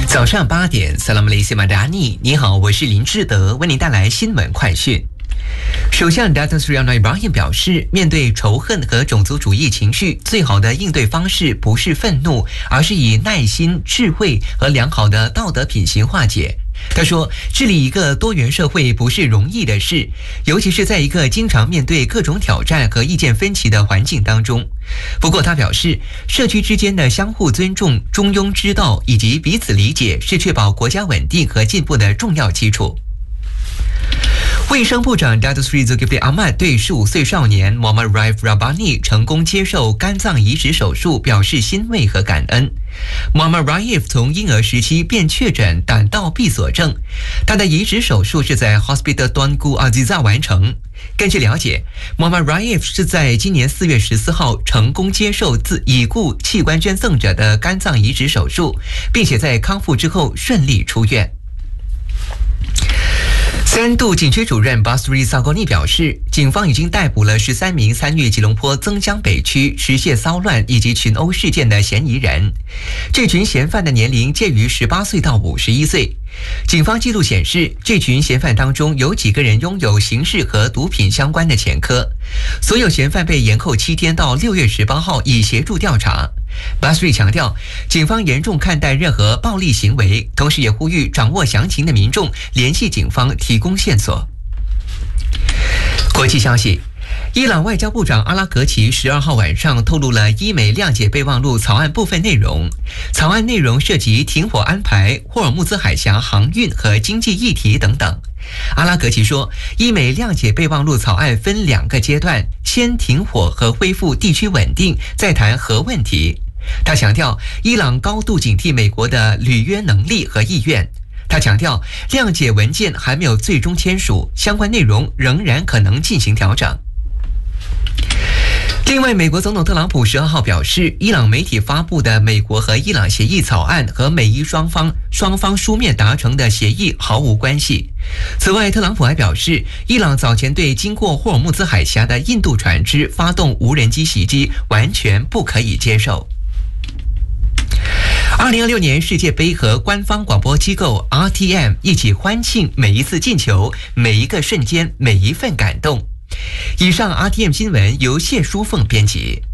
早上8点，萨拉姆雷西马达尼，你好，我是林志德，为您带来新闻快讯。首相 Datuk Seri Anwar Ibrahim 表示，面对仇恨和种族主义情绪，最好的应对方式不是愤怒，而是以耐心、智慧和良好的道德品行化解。他说，治理一个多元社会不是容易的事，尤其是在一个经常面对各种挑战和意见分歧的环境当中。不过他表示，社区之间的相互尊重、中庸之道以及彼此理解是确保国家稳定和进步的重要基础。卫生部长 Datuk Seri Zulkifli Ahmad 对15岁少年 Muhammad Raif Rabbani 成功接受肝脏移植手术表示欣慰和感恩。Muhammad Raif 从婴儿时期便确诊胆道闭锁症，他的移植手术是在 Hospital Tuanku Aziza 完成。根据了解， Muhammad Raif 是在今年4月14号成功接受自已故器官捐赠者的肝脏移植手术，并且在康复之后顺利出院。三度警区主任 Basri Sagoni 表示，警方已经逮捕了13名参与吉隆坡增江北区持械骚乱以及群殴事件的嫌疑人。这群嫌犯的年龄介于18岁到51岁。警方记录显示，这群嫌犯当中有几个人拥有刑事和毒品相关的前科。所有嫌犯被延后7天到6月18号，以协助调查。Basri 强调，警方严重看待任何暴力行为，同时也呼吁掌握详情的民众联系警方提供线索。国际消息，伊朗外交部长阿拉格齐12号晚上透露了伊美谅解备忘录草案部分内容。草案内容涉及停火安排、霍尔木兹海峡航运和经济议题等等。阿拉格齐说，伊美谅解备忘录草案分2个阶段，先停火和恢复地区稳定，再谈核问题。他强调，伊朗高度警惕美国的履约能力和意愿。他强调，谅解文件还没有最终签署，相关内容仍然可能进行调整。另外，美国总统特朗普12号表示，伊朗媒体发布的美国和伊朗协议草案和美伊双方书面达成的协议毫无关系。此外，特朗普还表示，伊朗早前对经过霍尔木兹海峡的印度船只发动无人机袭击，完全不可以接受。2026年世界杯和官方广播机构 RTM 一起欢庆每一次进球、每一个瞬间、每一份感动。以上 RTM 新闻由谢淑凤编辑。